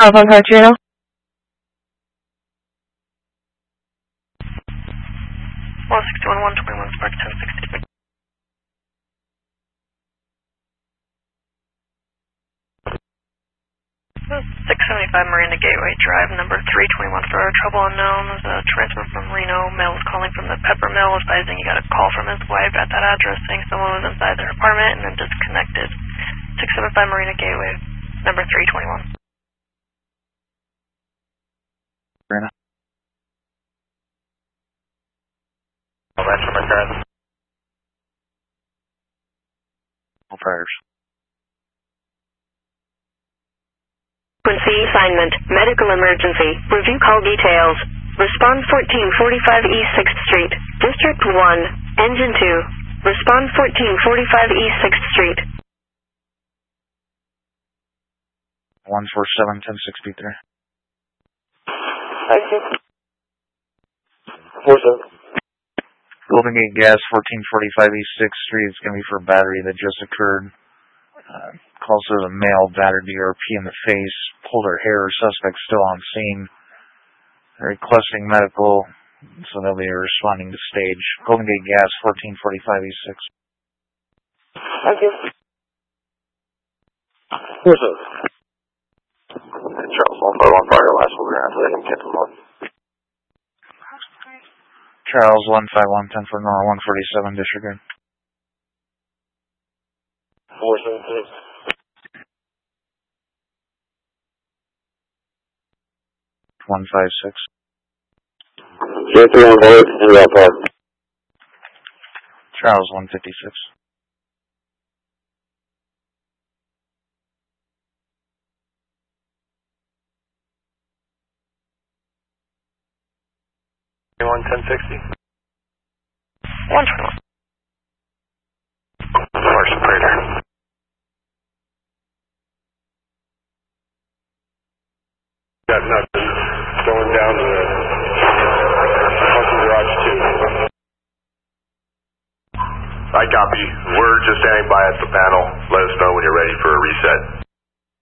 Southbound Car Channel. Well, 61-121 Spark 1060. 675 Marina Gateway Drive, number 321 for trouble unknown. There's a transfer from Reno. Male was calling from the Pepper Mill, advising he got a call from his wife at that address saying someone was inside their apartment and then disconnected. 675 Marina Gateway, number 321. Marina. I'll answer my current. No prayers. Frequency assignment, medical emergency, review call details. Respond 1445 East 6th Street, District 1, Engine 2. Respond 1445 East 6th Street. 147-1063. Thank you. 47. Golden Gate Gas, 1445 East 6th Street. It's going to be for a battery that just occurred. Calls to the male, battered DRP in the face, pulled her hair. Suspect still on scene. They're requesting medical, so they'll be responding to stage. Golden Gate Gas, 1445 East 6th. Thank you. 47. Charles 151 prior last will be around letting him get Charles 151 10 for Nora 147 disregard. 476. 156. 03 on board, inbound park. Charles 156. Anyone 1060? 121. Marsh Prater. Got nothing. Going down to the parking garage 2. I copy. We're just standing by at the panel. Let us know when you're ready for a reset.